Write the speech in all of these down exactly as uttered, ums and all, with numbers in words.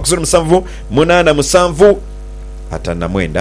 zero musanvu munana musanvu atana mwenda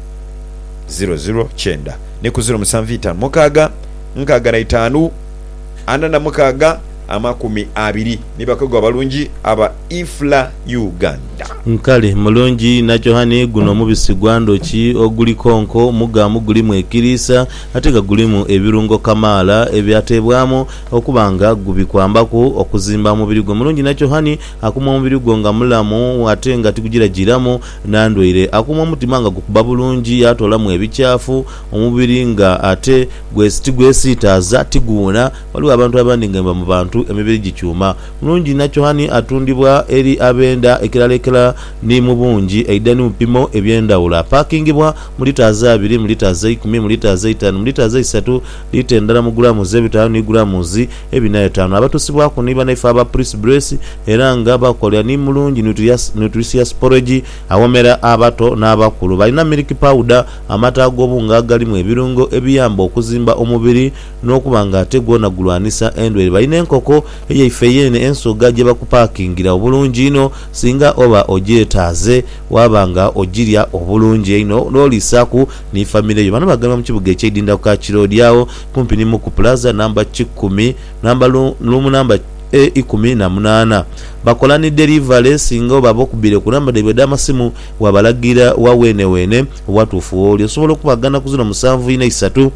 zero zero chenda ne ku zero musanvu itano mukaga nkaga na itanu ana na mukaga amakumi abiri nibakagwa balungi aba Ifla Uganda nkale mulungi nacho hani guno mubisi gwandoki oguli konko mugamu guli mu ekirisa atega gulimu ebirungo kamala ebyatebwamo okubanga gubikwambako okuzimba mubiri gwo mulungi nacho hani akuma mubiri gwo nga mulamu atenga tikugira jiramo nandwire akuma mutima nga gukuba bulungi atolamu ebikyafu omubiri nga ate gwesti gwesita zati guuna waliwo abantu abandi ngamba mu bantu emibiri gichuma mulungi nacho hani atundibwa eri abenda ekiralekera ni mubungi aidani upimo ebyendawula pakingibwa mulita za abiri mulita za ikumi mulita za itano mulita za isatu litendala mu gramu zebitano ni gramu zi ebinayo tano abatusibwa ku niba naifa aba Prince Brace era nga bakolya ni mulungi nutritious nutritious porridge awomera abato n'abakulu balina milk powder amata ag'obunga agalimu ebirungo ebiyamba okuzimba omubiri n'okubanga ategona gulwanisa endwere balina enkoko eyifeyene ensoga gye bakupakingira obulungi ino singa oba ogyetaze wabanga ogirya obulungi ino n'olisaku ni family yo bano bagamba mu kibuga ekyedinda ku Kachirodi yawo kumpi ni mu ku plaza namba kikumi namba lumu namba e ikumi na munana bakola ni delivery singo babokubire kunamba de bedama simu wabalagira wawene wene watufu oli osobola kubagana kuzina musanvu ina isatu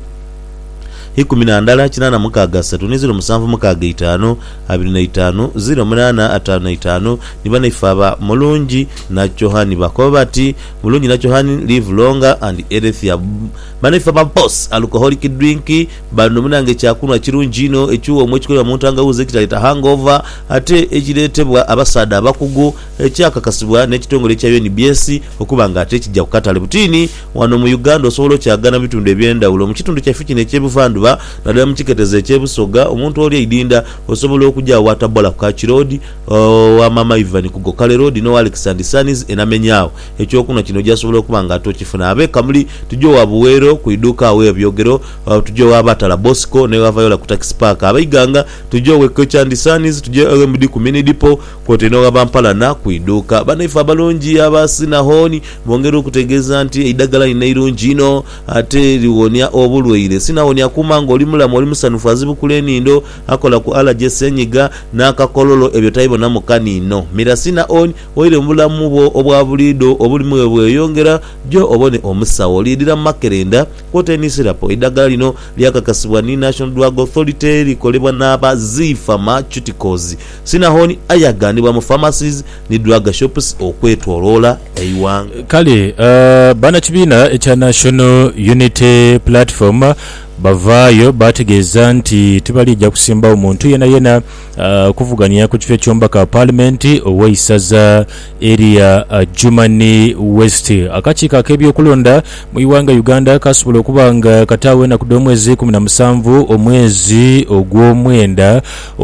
ikumi na ndala kinana mukaga satu ni zero musanvu mukaga itano abiri na itano zero munana atano itano nibana ifaba mulungi na Johani bakobati mulungi na Johani live longer and healthier bana ifaba boss alcoholic drink bando munange kyakunwa kirunjino ekyuwo mwekikola muntanga uze kitaleta hangover ate ekiretebwa abasada abakugu ekyakakasibwa n'ekitongole kya U N B S okubanga ate kijja kukatale butini wano mu Uganda osobola kyagana bitundu ebyenda ulo mu kitundu kya fiki n'ekyebuvandu nadala mukiketeze ekyebusoga omuntu oli idinda osobola okujja watabola ku Kachirodi wa mama Ivan ku Gokale Road no Alex and Sons enamenyao ekyokuno kino jasobola okubanga atokifuna abe kamuli tujjo wabuwero ku iduka awe byogero tujjo wabatala Bosco ne wavayola ku taxi park abayiganga tujjo we Coach and Sons tujjo M D ku mini depot kote no bampala na ku iduka bana ifa balonji abasina honi bongero kutegeza nti idagala inairunji ino ate liwonia obulweire sina honia kuma ngoli mulamu oli musanufu azibukuleni ndo akola ku allergy senyiga n'akakololo ebyo tayibo namukanino mirasina on oire mulamu bo obwabulido obulimu bweyongera jo obone omusawo lidira makerenda kote ni sirapo idagala lino lyakakasibwa ni National Drug Authority likolebwa n'aba Pharmaceuticals sina honi ayagandibwa mu pharmacies ni drug shops okwetwolola eiwanga kale uh, bana kibina ekya National Unity Platform bavayo bategeza nti tibalijja kusimba omuntu yena yena uh, kuvugania ku kifo kyomba ka parliament oweisaza area uh, Jumani West akachika kebyo kulonda mu iwanga Uganda kasobola okubanga katawe na kudomwezi kumi na musanvu omwezi ogw'omwenda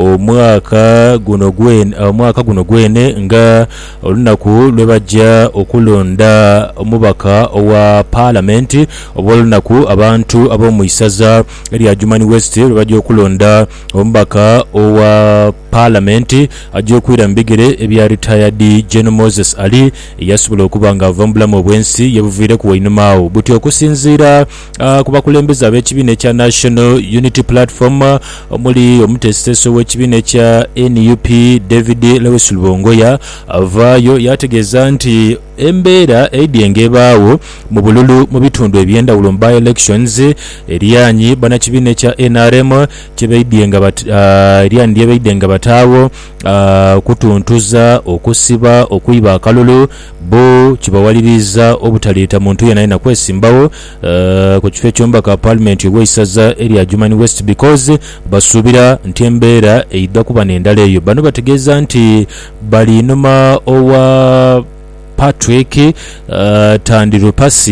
omwaka guno gwen omwaka guno gwene nga olunaku lwebajja okulonda omubaka wa parliament obolunaku abantu abomuisaza eri Jumani West lwebajja okulonda omubaka owa parliament ajja okwira mbigere ebya retired General Moses Ali yasobola okubanga avambulamu obwensi yebuvire ku wainumaawo buti okusinziira uh, ku bakulembeze ab'ekibiina ekya National Unity Platform omuli omutesiteeso w'ekibiina ekya N U P David Lewis Lubongoya avaayo yategeeza nti embeera eidyenga ebaawo mu bululu mu bitundu ebyendawulo mu by elections eryanyi bana kibiina ekya N R M kyebaidyenga bat uh, eryanyi lyebaidenga bataawo uh, kutuntuza okusiba okuyiba akalulu bo kibawaliriza obutaleeta muntu yena yena kwesimbawo uh, ku kifo eky'omubaka parliament ogweisaza eri Jumani West because basuubira nti embeera eidda kuba n'endala eyo bano bategeeza nti balinuma owa Patrick uh, Tandilupasi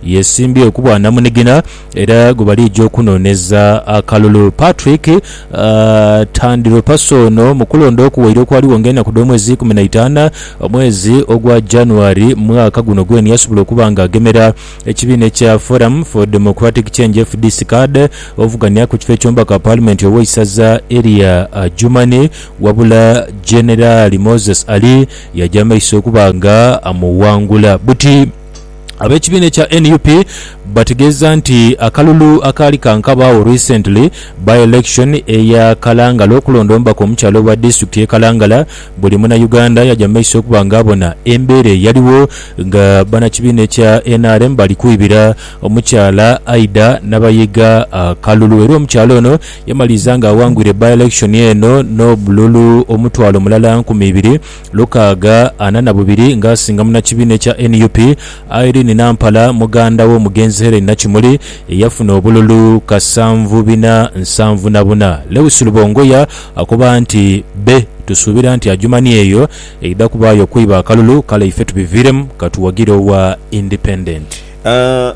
yesimbye okubwa namunigina era gubalijjo okunoneza akalulu. Patrick uh, Tandiro Pasono mukulonda okuwaire okwaliwo ngenda ku mwezi kumi na itaano omwezi ogwa January mwaka guno gweni yasobola okuba nga agemera ekibiina ekya Forum for Democratic Change F D C card ovuganya ku kifo eky'omubaka Parliament ow'eisaza area uh, Jumani wabula General Moses Ali yajja maiso okuba nga amuwangula. Buti ab'ekibiina ekya N U P bategeeza nti akalulu akaali kankabaawo recently by election eya Kalangala okulonda omubaka omukyalo wa district ye Kalangala buli muna Uganda yajja maiso okuba nga abona embeera yaliwo nga bannakibiina ekya N R M bali kuibira omukyala Aida Nabayiga akalulu era omukyalo ono yamaliza nga awangwire by election eno n'obululu omutwalo mulala nkumi ibiri lukaaga ana na bubiri ng'asinga munnakibiina ekya N U P Irene Nampala muganda wo mugenzi Helen Nakimuli yafuna obululu kasanvu bina nsanvu na buna. Lewis Lubongoya akuba nti be tusuubira nti ajumani eyo eida kubaayo kwiba akalulu kale ife tubiviremu katuwagire wa independent. Uh,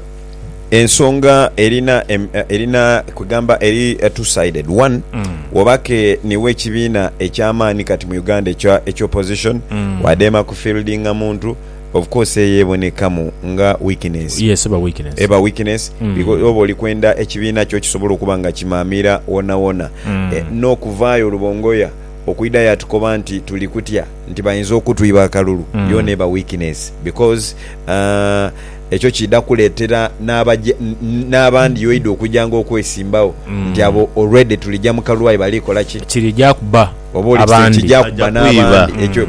ensonga erina em, erina kugamba eri uh, two sided one mm. wabake niwe ekibiina ekyamaani kati mu Uganda ekya opposition mm. wadema ku fieldinga muntu of course yebonekamu nga weakness. Yes, eba weakness. Eba weakness mm. because obo likwenda ekibiina kyo kisobola okuba nga kimamira wona wona mm. e, no kuvaayo Lubongoya okuida yatukoba nti tulikutya nti bayinza okutwiba akalulu mm. yo neba weakness because uh, ekyo kida kuletera n'abandi yoido okujanga okwesimbawo mm. nti abo already tulijja mu kalwayi balikola ki kirijja kuba abandi kijja kuba n'abandi ekyo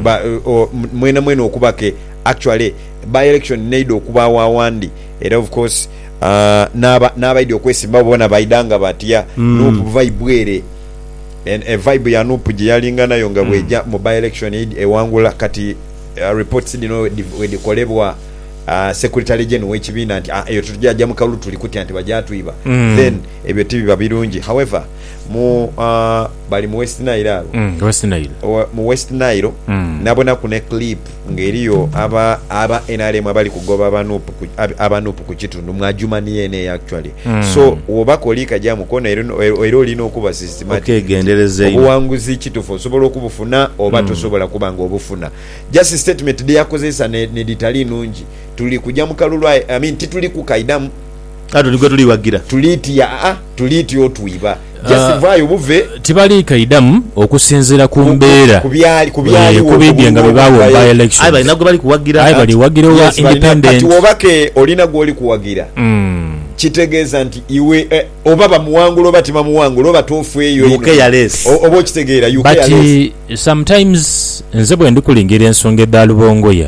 mwena mwena okubake actually by election need okuba wawandi era of course uh, naba nabaidi okwesimba bona baidanga batya mm. no vibe and a vibe ya nupu jiyalinga nayo nga bweja mm. mu by election ewangula kati uh, reports dino wedi kolebwa uh, secretary general w'ekibiina nti eyo tujja mu kalulu tulikutya nti bajatwiba mm. then ebyo tibi babirungi. However mu uh, bali mu West Nile mm, West Nile o, mu West Nile mm. nabona kune clip ngeriyo aba aba N R M abali kugoba abanupu abanupu ku kitundu mwajumani yene actually mm. so obakolika ja mukona ero lino okuba systematic okay gendereze obuwanguzi kitufu osobola okubufuna oba mm. tosobola kubanga obufuna. Just statement de yakozesa ne, ne ditali nungi tuli kujja mu kalulu I mean tituli ku kaidamu ado ligwe tuli wagira tuliti ya a tuliti otwiba just uh, vayo buve tibali kaidamu okusinzira ku mbeera kubyali kubyali kubibye nga bebawo by election ai bali nagwe bali kuwagira ai bali wagira wa yes, independent ati obake olina goli kuwagira mm. kitegeeza nti iwe eh, obaba muwangulo batima muwangulo batofu eyo U K yales obo kitegeera U K yales but sometimes nze bwe ndikulingira ensonga edda Lubongoya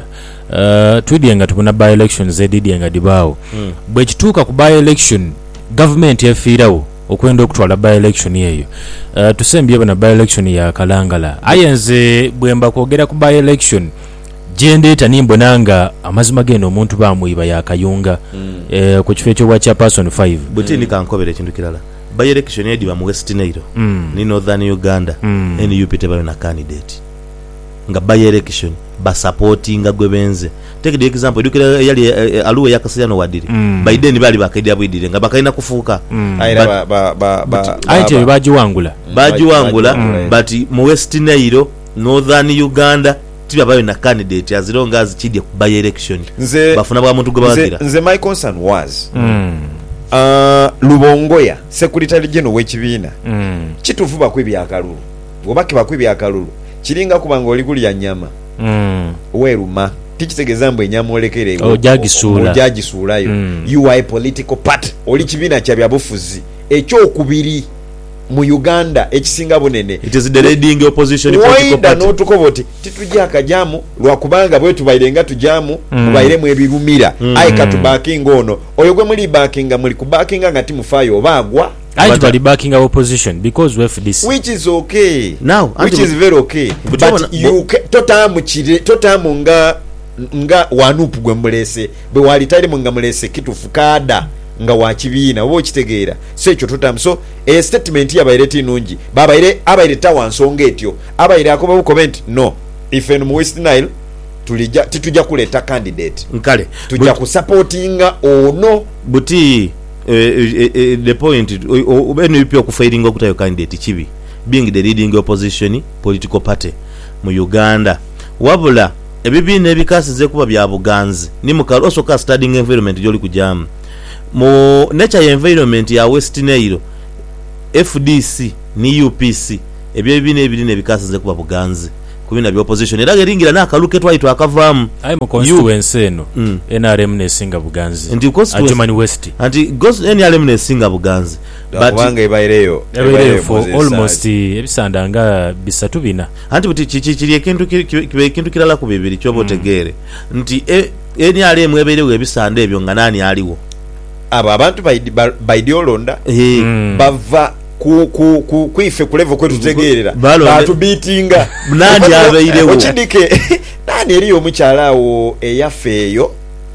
Uh, tudye nga tubuna by elections edidye nga dibaawo mm. bwe kituuka ku by election government yafiirawo okwenda okutwala by election eyo uh, tusembye bana by election ya Kalangala ayenze bwemba kwogera ku by election gyendeeta nimbonanga amazima geno omuntu bamwiba yakayunga mm. uh, ku kifo ekyo bwa chairperson five buti mm. nikaankobera ekintu kirala by election ediba mu West Nile mm. ni Northern Uganda mm. N U P tebayo na candidate nga by election ba supportinga gwebenze. Take the example edukira yali uh, aluwe yakasiyano wadiri mm. Biden bali bakaidya bwidire nga bakaina kufuuka mm. aira ba ba ba, ba aite baji wangula baji wangula mm. but mu West Nile Northern Uganda tiba bayo na candidate as long as chidye by election nze bafuna bwa muntu gwabagira nze my concern was mm. uh, Lubongoya secretary general w'ekibiina mm. kituvuba kwibya akalulu obake bakwibya akalulu kiringa kubanga oli kulya nyama mm. weruma tikitegeeza mbu enyama olekere ojagisuula ojagisuulayo mm. you are a political party oli kibiina kya byabufuzi ekyokubiri mu Uganda ekisinga bunene it is the leading opposition political party no tukoboti titujja akajamu lwakubanga bwe tubairenga tujamu mm. mubairemu ebirumira mm. ai katubaking ono oyo gwe muli backing muli kubacking nga timufayo bagwa I bali backing our opposition because we F D C which is okay now which is very okay but, but you totamu chire totamu nga nga wanupu gwe mulese bwe walitali munga mulese kitu fukada nga wakibiina obo kitegeera so ekyo totamu so a statement ya baireti nungi baba ile abaire tawa nsonga etyo abaire akoba comment no if en West Nile tulija titujja kuleta candidate nkale tujja kusupportinga ono buti uh, uh, uh, the point ubeni uh, uh, okufairinga okutayo candidate kibi being the leading opposition political party mu Uganda wabula ebibiina ebikasize kuba bya buganzi ni mukalo osoka studying environment joli kujamu mu nature environment ya West Nile F D C ni U P C ebyo ebibiina ebirina ebikasize kuba buganzi kubina bya opposition era geringira nakaluke twaito akavamu ai mu constituency eno mm. N R M ne singa buganzi Ajumani West anti goes N R M ne singa buganzi but wanga ibaireyo ibaireyo for almost ebisanda nga bisatu bina anti buti chichi chiri ekintu kibe ekintu kirala ku bibiri kyobotegere mm. nti N R M eberewe ebisanda ebyo nga nani aliwo aba abantu baidiolonda hey. mm. bava ku ku ku kuife kulevo kwetu tegerera batu beatinga nani abairewo ochidike nani eriyo mukyalawo eyafeeyo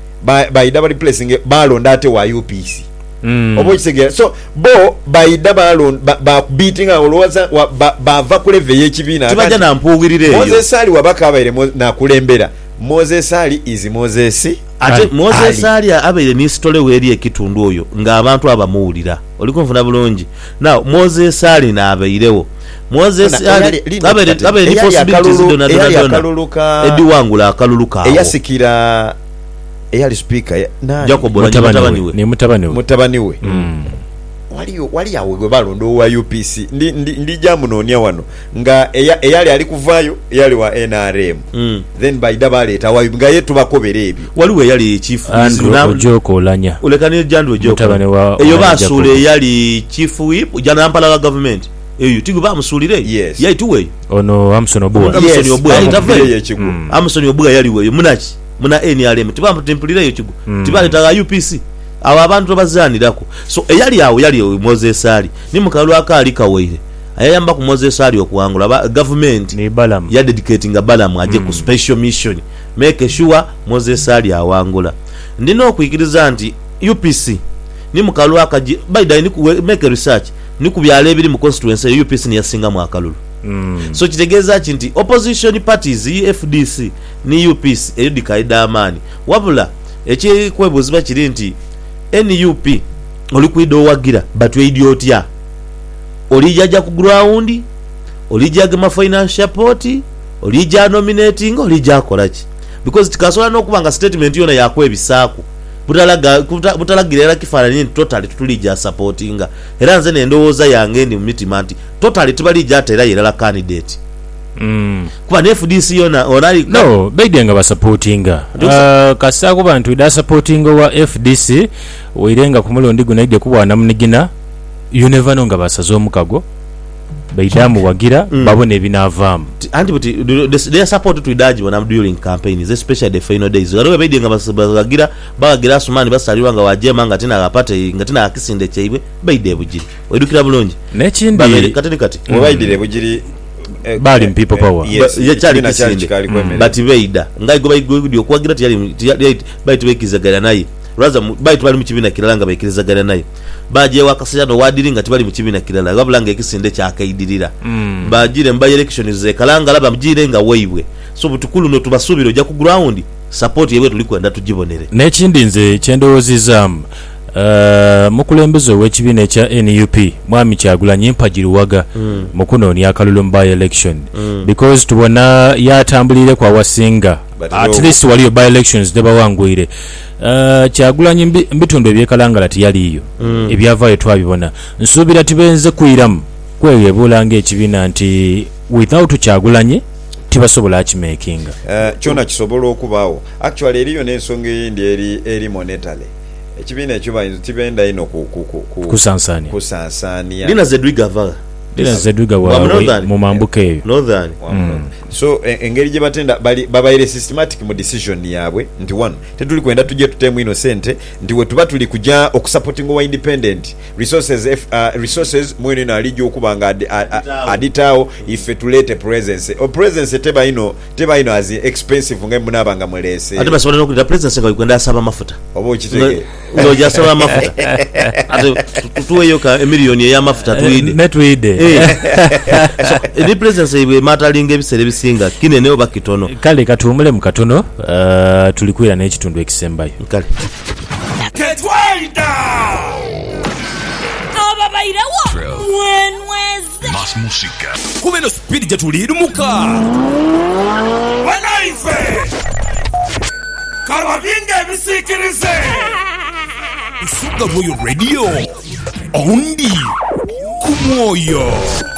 by by double replacing balonda ate wa U P C mm. obo kisegera so bo by double ba, ba beating olowaza bava kuleve yekibina tibaja na mpuwirire Moses Ali wabaka abaire na kulembera Moses Ali is Moses ate Moses Ali abaire ni stole weri ekitundu oyo nga abantu abamuulira oliko nfuna bulungi now Moses Ali na abairewo Moses Ali abaire abaire ni possibilities dona dona dona edi wangula akaluluka awo eyasikira eyali speaker nani Jacob mutabaniwe ni mutabaniwe mutabaniwe mm. waliyo wali awe balondo wa U P C ndi ndi, ndi jamu nonia wano nga eyali ali kuvayo eyali wa N R M mm. then by double ta wa nga yetu bakobere ebyo waliwo eyali chief na Joko Olanya ulekani jandu Joko eyo basule eyali chief whip jana mpala wa government eyo tigo bamusulire yes. yaituwe ono Amson Obuga Amson Obuga itafeye chigu Amson Obuga yali we munachi muna N R M tibampa tempulira yo chigu mm. tibale ta U P C aba abantu bazanirako so eyali yawo yali Moses Ali ni mukalu akali kaweire ayayamba ku Moses Ali okuwangula government ni Balam ya dedicating Balam aje mm. ku special mission make sure Moses Ali awangula ndino okuyikiriza nti U P C ni mukalu akaji by the ni make research ni kubyala ebiri mu constituency U P C ni yasinga mu akalulu mm. so kitegeza nti opposition parties F D C ni U P C edikaida amani wabula eche kwebuziba kiri nti N U P olikuido wagira batwe idiotya olijaja ku ground olijaga ma financial support olija nominating olija kolaki because tikasola no kubanga statement yona yakwe ebisaku butalaga butalagirera kifananye totally tutulija supportinga era nze nendowoza yange ndi mitimanti totally tibalija atera yera candidate mm. kuba ne F D C yona onali no baidenga ba supportinga uh, kasako bantu da supportinga wa F D C oirenga kumulondi gunaide kubwa namunigina you never know nga basazo omukago baidamu wagira mm. babone ebinavamu anti buti they support to idaji wana during campaigns especially the final days waliwe baidenga basagira bagira asumani basaliwa nga wajema nga tina agapate nga tina akisinde chaibe baide bujiri wedukira bulungi nekindi babere katene kati mm. baide bujiri bali people power yes, ya chali kisinde but veida ngai go baigudi okwagira tiyali baitu bekizagara nayi raza baitu bali mu kibina kiralanga bekizagara nayi baje wakasiyano wadiringa tibali mu kibina kirala babulanga ekisinde kyakaidirira mm. bajire mba election ze kalanga laba mjire nga weibwe so butukulu no tubasubiro ja ku ground support yewe tulikwenda tujibonere nekindi nze cyendowozizamu Uh, mukulembeze w'ekibiina kya N U P mwami Kyagulanyi Mpajiruwaga mm. mukunonya akalulu by election mm. because tubona yatambulire kwa wasinga at least waliyo by elections deba wangwire uh, Kyagulanyi mbitundu ebyekalangala tiyaliyo mm. ebyavayo twabibona nsubira tibenze kuiramu kweyebulanga ekibiina nti without Kyagulanyi tibasobola akimakinga uh, kyona kisobola okubaawo actually eriyo n'ensonga eyindi eri eri monetary ekibina ekibayinza tibenda ino ku ku ku kusansania kusansania dina zedwiga vala dina zedwiga wa mu mambuka eyo northern mm. so engeri gye batenda bali babaire systematic mu decision yabwe nti one tetuli kwenda tujje tutemu innocent nti we tuba tuli kuja okusupporting wa independent resources uh, resources mwene na alijja okubanga aditao ife tulete presence o presence teba ino teba ino as expensive nge munabanga mulese ate basobola nokulita presence nga kwenda asaba mafuta obo kitege ngo jasaba mafuta ate tuwe yoka emillion ya mafuta tuide netuide represence bwe matalinga ebiseera ebisinga kinene oba kitono. Kale katuwumule mu katono uh, tulikwira n'ekitundu ekisembayo. Kale Ketwaida ababairawo mwenweze mas musika kubeno speed jetulirumuka banaife karabinge bisikirize isuga boyo radio ondi kumoyo.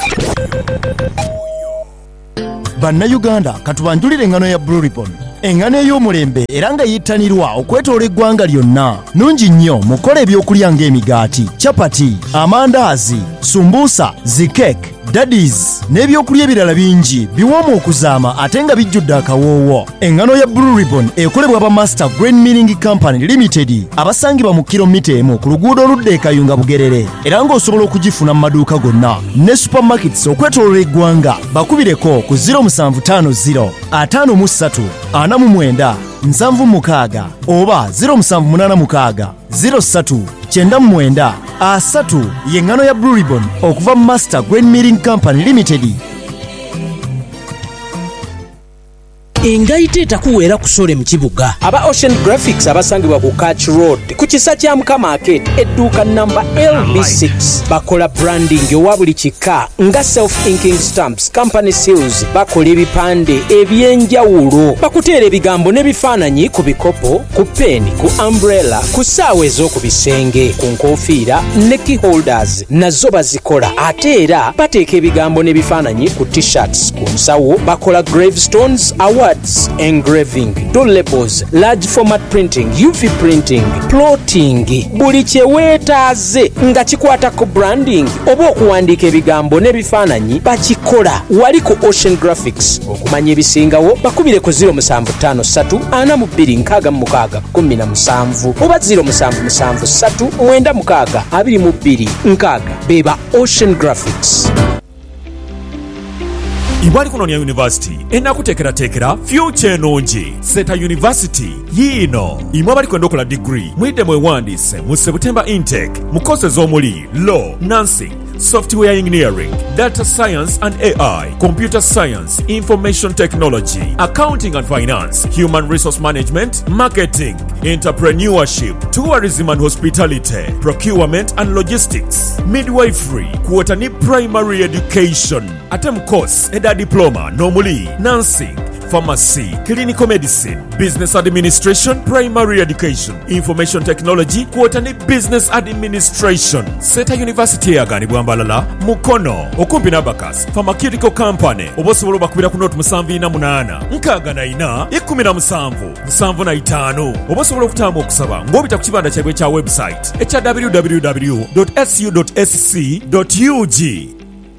Bannayuganda katubanjulire engano ya Blue Ribbon, engano ey'omulembe era nga yittanirwa okwetoola eggwanga lyonna. Nungi nnyo mukole ebyokulya ng'emigaati, chapati, amandaazi, sumbuusa, zikeke, daddies n'ebyokulya ebirala bingi biwoomu okuzaama ate nga bijjudde akawoowo. Engano ya Blue Ribbon ekolebwa ba Master Grain Milling Company Limited abasangibwa mu kilomita emu ku luguudo oludda e Kayunga Bugerere, era ng'osobola okugifuna mu maduuka gonna ne supermarkets okwetoolola eggwanga. Bakubireko ku zero seven five zero five three ana mu mwenda nsanvu mukaaga oba zero seven eight six zero three nine mwenda asatu. Y'engano ya Blue Ribbon okuva Master Grain Milling Company Limited. Engaite takuwera kusole mu kibuga. Aba Ocean Graphics abasangibwa ku Catch Road ku kisa kya Muka Market edduuka number L B six. Bakola branding owa buli kika nga self inking stamps, company seals, bakola ebipande ebyenjawulo. Bakuteera ebigambo n'ebifaananyi ku bikopo, ku pen, ku umbrella, ku ssaawa ez'oku bisenge, ku nkofiira ne key holders nazo bazikola. Ate era bateeka ebigambo n'ebifaananyi ku t-shirts, ku nsawo. Bakola gravestones, awards, engraving, door labels, large format printing, U V printing, plotting, buli kye weetaaze nga kikwata ku branding oba okuwandiika ebigambo n'ebifaananyi bakikola. Wali ku Ocean Graphics. Okumanya ebisingawo bakubire ku zero seven five three ana mu bbiri nkaaga mu mukaaga kumi na musanvu oba zero seven seven three mwenda mukaaga abiri mu bbiri nkaaga. Beba Ocean Graphics. Ibali kunonya University enakuteekerateekera future enungi. Seta University yiino imwe abali kwenda okola degree mwidde mwewandiise mu September intake mu courses omuli law, nursing, software engineering, data science and A I, computer science, information technology, accounting and finance, human resource management, marketing, entrepreneurship, tourism and hospitality, procurement and logistics, midwifery, kuotani primary education. Atem course eda diploma nomuli nursing, pharmacy, clinical medicine, business administration, primary education, information technology, kuotani business administration. Seta University yaganibwa Mbalala, Mukono, okumpi n'Abakas, Pharmaceutical Company. Obosobola bakubira ku note musanvu ina munana nkaaga na ina ikumi na musanvu musanvu na itaano. Obosobola okutamba okusaba ng'obita ku kibanda kyabwe kya website ekya w w w dot s u dot s c dot u g.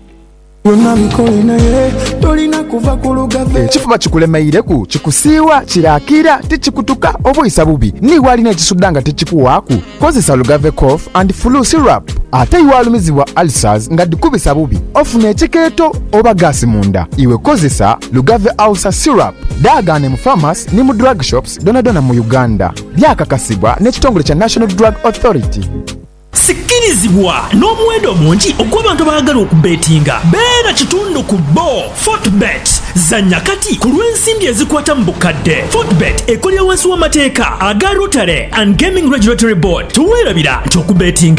Ekifuba kikulemeireku kikusiiwa kirakira tikikutuka obuyisa bubi ni walina ekisudda nga tekikuwaaku kozesa Lugave cough and flu syrup. Ate iwalumizibwa ulcers nga dikubisa bubi ofuna ekikeeto oba gaasi munda iwe kozesa Lugave ulcer syrup. Daagane mu pharmacy ni mu drug shops donadona mu Uganda. Byakakasibwa n'ekitongole kya National Drug Authority. Sikirizibwa n'omuwendo mungi ogw'abantu abaagala okubetinga. Beera kitundu ku bo Fortbet. Zanya kati ku lw'ensimbi ezikwata mu bukadde. Fortbet ekolera wansi w'amateeka aga Rotary and Gaming Regulatory Board. Tuweerabira nti okubetinga